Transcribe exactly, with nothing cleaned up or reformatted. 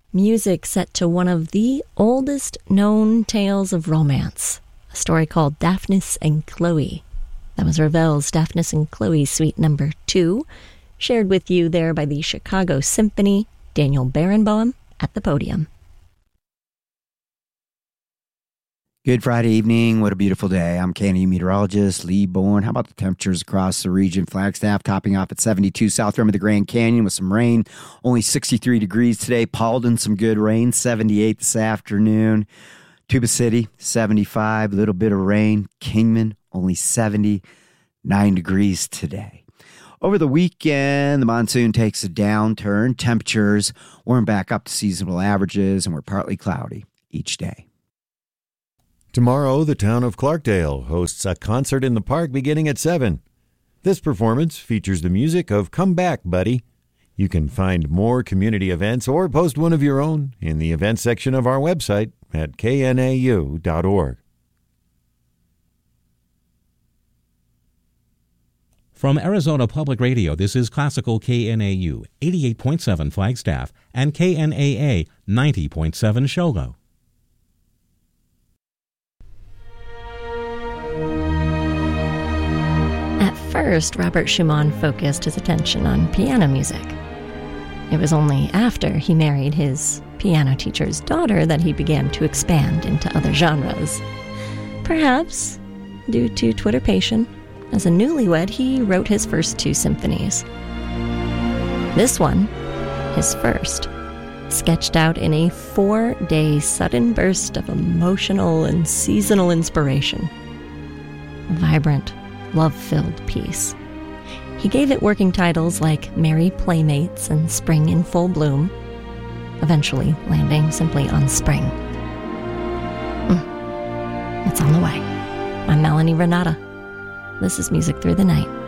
Music set to one of the oldest known tales of romance, a story called Daphnis and Chloe. That was Ravel's Daphnis and Chloe Suite Number Two, shared with you there by the Chicago Symphony. Daniel Barenboim at the podium. Good Friday evening. What a beautiful day. I'm K N A U meteorologist Lee Bourne. How about the temperatures across the region? Flagstaff topping off at seventy-two, south rim of the Grand Canyon with some rain. Only sixty-three degrees today. Paulden, some good rain. seventy-eight this afternoon. Tuba City, seventy-five. Little bit of rain. Kingman, only seventy-nine degrees today. Over the weekend, the monsoon takes a downturn. Temperatures warm back up to seasonal averages, and we're partly cloudy each day. Tomorrow, the town of Clarkdale hosts a concert in the park beginning at seven. This performance features the music of Come Back, Buddy. You can find more community events or post one of your own in the events section of our website at K N A U dot org. From Arizona Public Radio, this is Classical K N A U, eighty-eight point seven Flagstaff, and K N A A, ninety point seven Shogo. At first, Robert Schumann focused his attention on piano music. It was only after he married his piano teacher's daughter that he began to expand into other genres. Perhaps due to twitterpation, as a newlywed, he wrote his first two symphonies. This one, his first, sketched out in a four-day sudden burst of emotional and seasonal inspiration. A vibrant, love-filled piece. He gave it working titles like Merry Playmates and Spring in Full Bloom, eventually landing simply on Spring. Mm. It's on the way. I'm Melanie Renata. This is Music Through the Night.